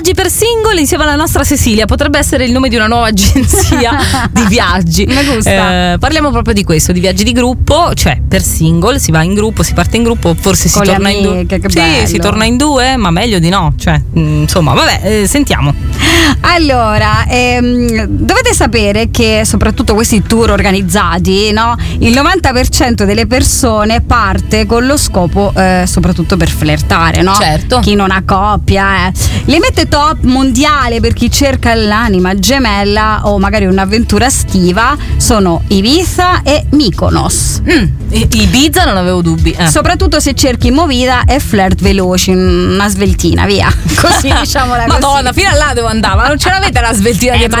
Viaggi per single insieme alla nostra Cecilia, potrebbe essere il nome di una nuova agenzia di viaggi. Mi gusta. Parliamo proprio di questo, di viaggi di gruppo, cioè per single si va in gruppo, si parte in gruppo, forse Con si le torna in due. amiche, che Sì, bello. si torna in due, ma meglio di no, cioè insomma, vabbè, sentiamo. Allora, dovete sapere che soprattutto questi tour organizzati, no, il 90% delle persone parte con lo scopo soprattutto per flirtare, no? Certo. Chi non ha coppia, Le mete top mondiale per chi cerca l'anima gemella o magari un'avventura estiva sono Ibiza e Mykonos. Ibiza non avevo dubbi. Soprattutto se cerchi movida e flirt veloci, una sveltina, via. Così diciamola così. Madonna, fino a là devo andare, ma non ce l'avete la sveltina dietro